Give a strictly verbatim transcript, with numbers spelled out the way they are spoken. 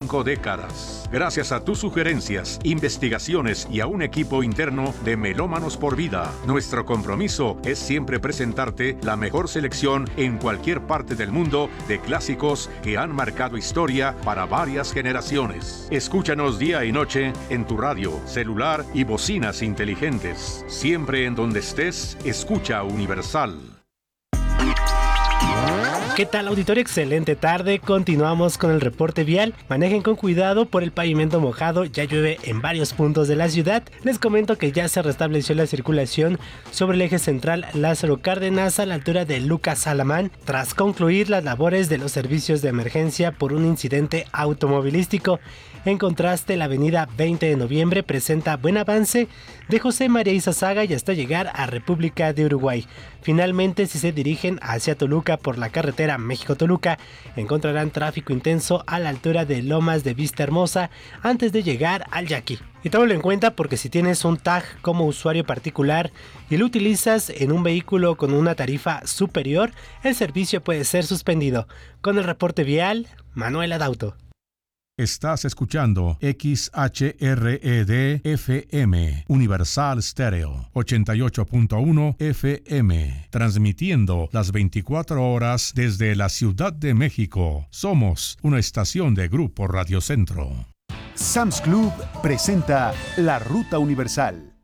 cinco décadas. Gracias a tus sugerencias, investigaciones y a un equipo interno de Melómanos por Vida, nuestro compromiso es siempre presentarte la mejor selección en cualquier parte del mundo de clásicos que han marcado historia para varias generaciones. Escúchanos día y noche en tu radio, celular y bocinas inteligentes. Siempre en donde estés, escucha Universal. ¿Qué tal, auditorio? Excelente tarde. Continuamos con el reporte vial. Manejen con cuidado por el pavimento mojado. Ya llueve en varios puntos de la ciudad. Les comento que ya se restableció la circulación sobre el eje central Lázaro Cárdenas a la altura de Lucas Alamán, tras concluir las labores de los servicios de emergencia por un incidente automovilístico. En contraste, la avenida veinte de noviembre presenta buen avance de José María Izazaga y hasta llegar a República de Uruguay. Finalmente, si se dirigen hacia Toluca por la carretera México-Toluca, encontrarán tráfico intenso a la altura de Lomas de Vista Hermosa antes de llegar al Yaqui. Y tómalo en cuenta porque si tienes un tag como usuario particular y lo utilizas en un vehículo con una tarifa superior, el servicio puede ser suspendido. Con el reporte vial, Manuel Adauto. Estás escuchando X H R E D F M, Universal Stereo, ochenta y ocho punto uno F M, transmitiendo las veinticuatro horas desde la Ciudad de México. Somos una estación de Grupo Radio Centro. Sam's Club presenta La Ruta Universal.